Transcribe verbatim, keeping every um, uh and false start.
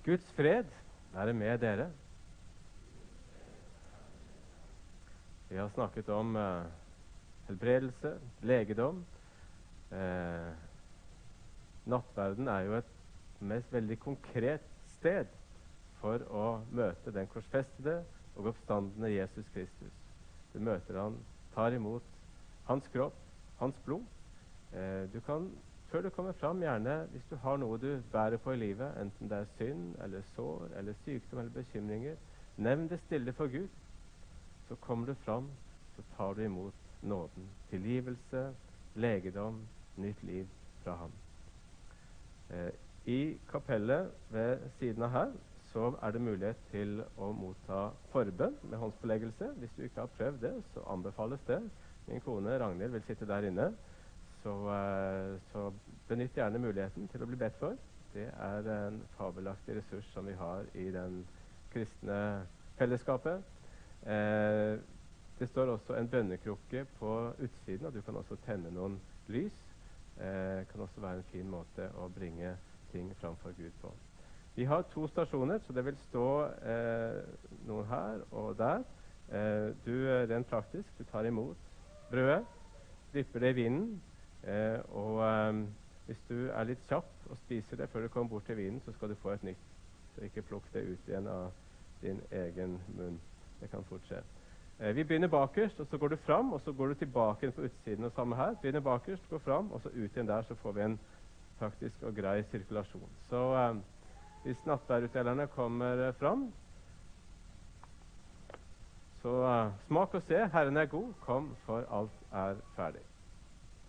Guds fred være med dere. Vi har snakket om eh, helbredelse, legedom. Eh, nattverden er jo et mest veldig konkret sted for å møte den korsfestede og oppstandende Jesus Kristus. Du møter han, tar imot hans kropp, hans blod. Eh, du kan, før du kommer fram, gjerne, hvis du har noe du bærer på i livet, enten det er synd, eller sår, eller sykdom, eller bekymringer, nevn det stille for Gud. Så kommer du fram, så tar du imot nåden, tilgivelse, legedom, nytt liv fra ham. Eh, I kapellet ved siden av her, så er det mulighet til å motta forbønn med håndspåleggelse. Hvis du ikke har prøvd det, så anbefales det. Min kone Ragnhild vil sitte der inne. Så, eh, så benytt gjerne muligheten til å bli bedt for. Det er en fabelaktig ressurs som vi har i den kristne fellesskapet. Eh, det står også en bønnekrukke på utsiden, og du kan også tenne noen lys. Eh, kan også være en fin måte å bringe ting framfor Gud på. Vi har to stasjoner, så det vil stå eh, noen her og der. Eh, du, rent praktisk, du tar imot brødet, dypper det i vinen, eh, og eh, hvis du er litt kjapp og spiser det før du kommer bort til vinen, så skal du få et nytt. Så ikke plukk det ut igjen av din egen munn. Det kan fort skje. Eh, vi begynner bakerst, og så går du fram, og så går du tilbake på utsiden, og samme her. Begynner bakerst, går fram, og så ut igjen der, så får vi en praktisk og grei sirkulasjon. Så eh, hvis nattverdutdelerne kommer eh, fram, så uh, smak og se, Herren er god, kom, for alt er ferdig.